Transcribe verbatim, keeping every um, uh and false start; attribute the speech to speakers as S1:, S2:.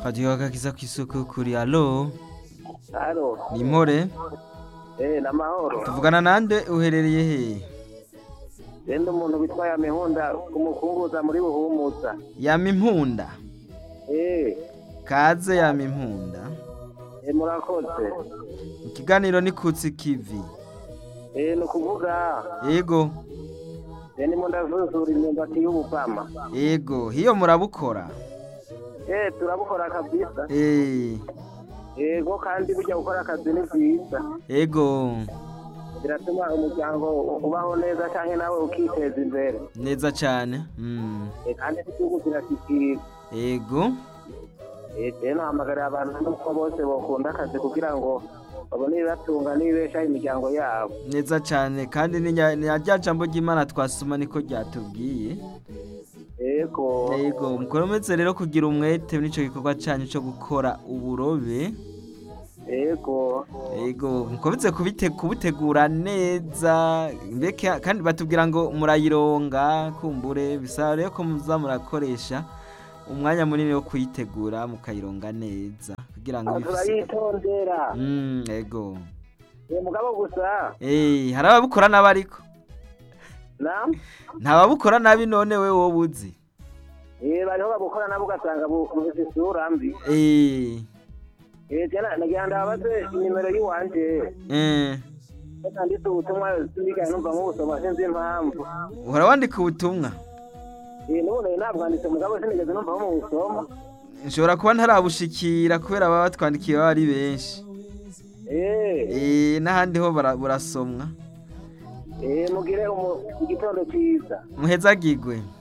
S1: Kadiho kakiza kw'isoko kuri alo
S2: Halo.
S1: ni mpore
S2: Eh, namahoro.
S1: tuvugana nande uherereye he
S2: Endo umuntu bitwa ya mihunda kumukunguza muri buhumuza.
S1: yama impunda
S2: Eh,
S1: kaze yama impunda
S2: eh murakoze.
S1: ikiganiro ni kutsi kivi
S2: Eh no kuvuga.
S1: yego
S2: Eh ni munda zuzura imyumbati y'ubupama.
S1: yego hiyo murabukora
S2: Eh turabukora kabisa.
S1: eh
S2: Yego kandi burya gukora akazi ni byiza.
S1: yego
S2: Biratuma umuryango ubaho neza cyane nawe ukiteza imbere.
S1: neza cyane mm.
S2: Eh kandi igihugu kirashikira.
S1: yego
S2: Eh rero hamagarira abantu nuko bose bakunda akazi kugira ngo babone ibibatunga n'ibibeshaho imiryango yabo.
S1: neza cyane kandi ni nya- ni rya jambo ry'Imana twasoma niko ryatubwiye
S2: Yego.
S1: yego mukomeze rero kugira umwete n'ico gikorwa cyanyu cyo gukora uburobe
S2: Yego.
S1: yego mukomeze kubite kubutegura neza mbeke kandi batubwira ngo murayironga kumbure bisaba rero ko muza murakoresha umwanya munini wo kuyitegura mukayironga neza kugira ngo bifise
S2: Turayitondera.
S1: mm yego
S2: Eh mugabo gusa.
S1: eh harababukora nabariko
S2: Naam.
S1: ntababukora nabi none we wobuzi
S2: Eh bariho babukora nabo ugasanga bufise isura mbi.
S1: eh
S2: Eh jana nagenda abaze nimero yiwanje.
S1: eh
S2: Ndanditse ubutumwa sindiga numva nk'ubusoma sinzi impamvu.
S1: uhora wandika ubutumwa
S2: Eh none nabwanditse mugabo sinigeze numva mu busoma.
S1: nshobora kuba ntarabushikira kubera baba batwandikiye baba ari benshi
S2: Eh
S1: eh n'ahandi ho bara- burasomwa
S2: eh mugire umu igitondo cyiza.
S1: muhezagirwe